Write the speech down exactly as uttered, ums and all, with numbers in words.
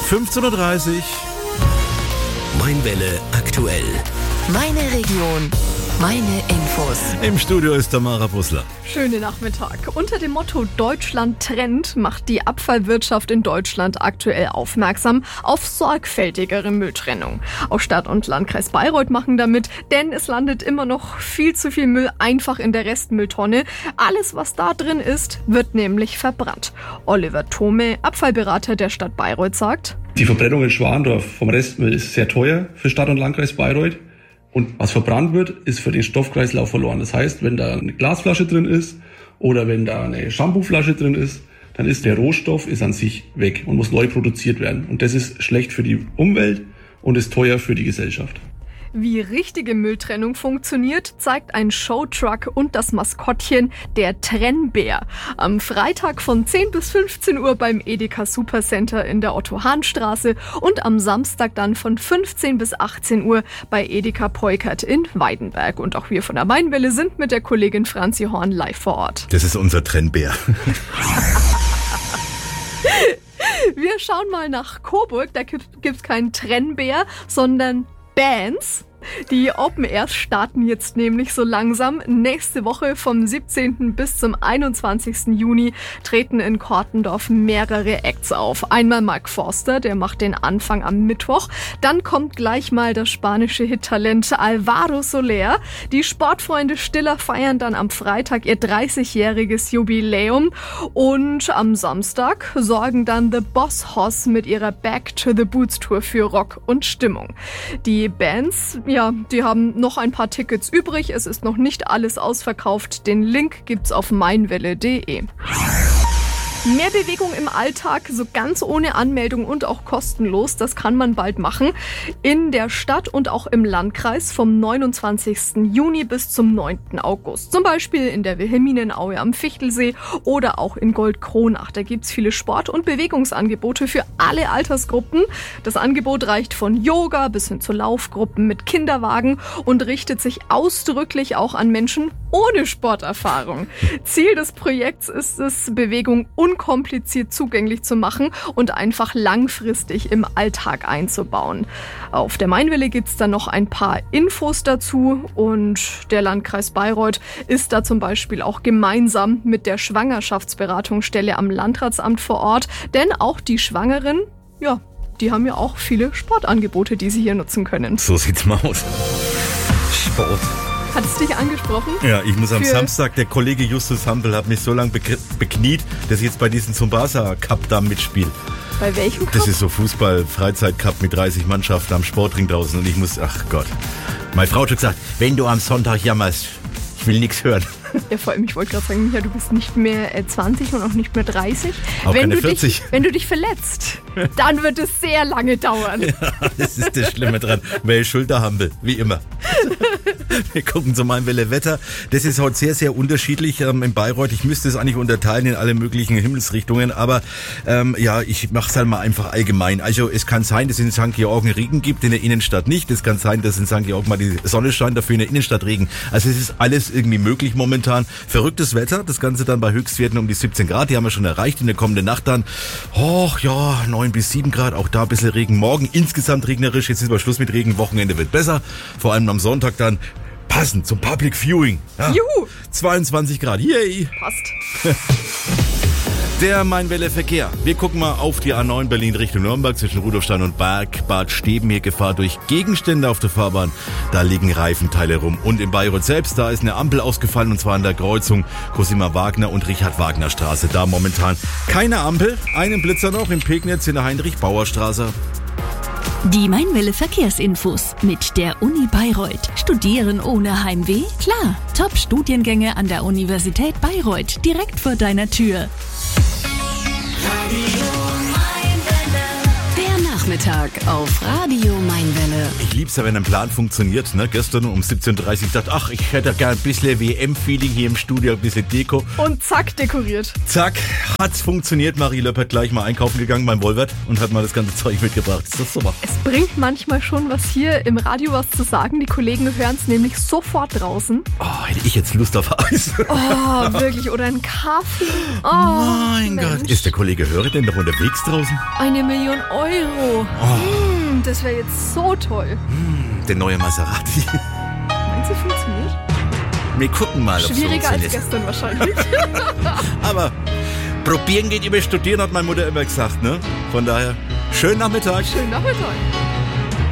fünfzehn Uhr dreißig. Mainwelle aktuell. Meine Region, meine Infos. Im Studio ist Tamara Bussler. Schönen Nachmittag. Unter dem Motto Deutschland trennt macht die Abfallwirtschaft in Deutschland aktuell aufmerksam auf sorgfältigere Mülltrennung. Auch Stadt und Landkreis Bayreuth machen damit, denn es landet immer noch viel zu viel Müll einfach in der Restmülltonne. Alles, was da drin ist, wird nämlich verbrannt. Oliver Thome, Abfallberater der Stadt Bayreuth, sagt: Die Verbrennung in Schwandorf vom Restmüll ist sehr teuer für Stadt und Landkreis Bayreuth. Und was verbrannt wird, ist für den Stoffkreislauf verloren. Das heißt, wenn da eine Glasflasche drin ist oder wenn da eine Shampooflasche drin ist, dann ist der Rohstoff ist an sich weg und muss neu produziert werden. Und das ist schlecht für die Umwelt und ist teuer für die Gesellschaft. Wie richtige Mülltrennung funktioniert, zeigt ein Showtruck und das Maskottchen, der Trennbär. Am Freitag von zehn bis fünfzehn Uhr beim Edeka Supercenter in der Otto-Hahn-Straße und am Samstag dann von fünfzehn bis achtzehn Uhr bei Edeka Peukert in Weidenberg. Und auch wir von der Mainwelle sind mit der Kollegin Franzi Horn live vor Ort. Das ist unser Trennbär. Wir schauen mal nach Coburg, da gibt es keinen Trennbär, sondern Bands. Die Open Airs starten jetzt nämlich so langsam. Nächste Woche vom siebzehnten bis zum einundzwanzigsten Juni treten in Kortendorf mehrere Acts auf. Einmal Mark Forster, der macht den Anfang am Mittwoch. Dann kommt gleich mal das spanische Hittalent Alvaro Soler. Die Sportfreunde Stiller feiern dann am Freitag ihr dreißigjähriges Jubiläum. Und am Samstag sorgen dann The Boss Hoss mit ihrer Back to the Boots Tour für Rock und Stimmung. Die Bands, ja, die haben noch ein paar Tickets übrig. Es ist noch nicht alles ausverkauft. Den Link gibt's auf mainwelle punkt de. Mehr Bewegung im Alltag, so ganz ohne Anmeldung und auch kostenlos, das kann man bald machen. In der Stadt und auch im Landkreis vom neunundzwanzigsten Juni bis zum neunten August. Zum Beispiel in der Wilhelminaue am Fichtelsee oder auch in Goldkronach. Da gibt's viele Sport- und Bewegungsangebote für alle Altersgruppen. Das Angebot reicht von Yoga bis hin zu Laufgruppen mit Kinderwagen und richtet sich ausdrücklich auch an Menschen ohne Sporterfahrung. Ziel des Projekts ist es, Bewegung unkompliziert zugänglich zu machen und einfach langfristig im Alltag einzubauen. Auf der Mainwelle gibt's dann noch ein paar Infos dazu und der Landkreis Bayreuth ist da zum Beispiel auch gemeinsam mit der Schwangerschaftsberatungsstelle am Landratsamt vor Ort, denn auch die Schwangeren, ja, die haben ja auch viele Sportangebote, die sie hier nutzen können. So sieht's mal aus. Sport. Hat es dich angesprochen? Ja, ich muss am Für Samstag, der Kollege Justus Hampel hat mich so lange bekniet, dass ich jetzt bei diesem Zumbasa Cup da mitspiele. Bei welchem Cup? Das ist so Fußball-Freizeit-Cup mit dreißig Mannschaften am Sportring draußen und ich muss, ach Gott. Meine Frau hat schon gesagt, wenn du am Sonntag jammerst, ich will nichts hören. Ja, vor allem, ich wollte gerade sagen, Micha, du bist nicht mehr zwanzig und auch nicht mehr dreißig. Auch wenn keine du vierzig. Dich, wenn du dich verletzt, dann wird es sehr lange dauern. Ja, das ist das Schlimme dran. Weil Schulterhampel, wie immer. Wir gucken zu Mainwelle Wetter. Das ist heute sehr, sehr unterschiedlich ähm, in Bayreuth. Ich müsste es eigentlich unterteilen in alle möglichen Himmelsrichtungen, aber ähm, ja, ich mache es halt mal einfach allgemein. Also es kann sein, dass es in Sankt Georgen Regen gibt, in der Innenstadt nicht. Es kann sein, dass in Sankt Georgen mal die Sonne scheint, dafür in der Innenstadt Regen. Also es ist alles irgendwie möglich momentan. Verrücktes Wetter, das Ganze dann bei Höchstwerten um die siebzehn Grad, die haben wir schon erreicht. In der kommenden Nacht dann, oh ja, neun bis sieben Grad, auch da ein bisschen Regen. Morgen insgesamt regnerisch, jetzt ist aber Schluss mit Regen, Wochenende wird besser. Vor allem am Sonntag dann passend zum Public Viewing. Ja, Juhu! zweiundzwanzig Grad, yay! Passt. Der Mainwelle Verkehr. Wir gucken mal auf die A neun Berlin Richtung Nürnberg zwischen Rudolfstein und Berg, Bad Steben. Hier Gefahr durch Gegenstände auf der Fahrbahn. Da liegen Reifenteile rum. Und in Bayreuth selbst, da ist eine Ampel ausgefallen und zwar an der Kreuzung Cosima Wagner und Richard Wagner Straße. Da momentan keine Ampel. Einen Blitzer noch in Pegnitz in der Heinrich-Bauer-Straße. Die Mainwelle Verkehrsinfos mit der Uni Bayreuth. Studieren ohne Heimweh? Klar. Top-Studiengänge an der Universität Bayreuth. Direkt vor deiner Tür. Der Nachmittag. Nachmittag auf Radio Mainwelle. Ich lieb's ja, wenn ein Plan funktioniert. Ne? Gestern um siebzehn Uhr dreißig dachte ach, ich hätte gern ein bisschen W M-Feeling hier im Studio, ein bisschen Deko. Und zack, dekoriert. Zack, hat's funktioniert. Marie Löppert gleich mal einkaufen gegangen beim Wolvert und hat mal das ganze Zeug mitgebracht. Ist das super? Es bringt manchmal schon was hier im Radio was zu sagen. Die Kollegen hören es nämlich sofort draußen. Oh, hätte ich jetzt Lust auf Eis. Oh, wirklich. Oder ein Kaffee. Oh, mein Mensch. Gott. Ist der Kollege Hörer denn noch unterwegs draußen? Eine Million Euro. Oh. Mm, das wäre jetzt so toll. Mm, der neue Maserati. Meinst du, funktioniert? Wir gucken mal, ob es Schwieriger als funktioniert. gestern wahrscheinlich. Aber probieren geht über studieren, hat meine Mutter immer gesagt. Ne? Von daher, schönen Nachmittag. Schönen Nachmittag.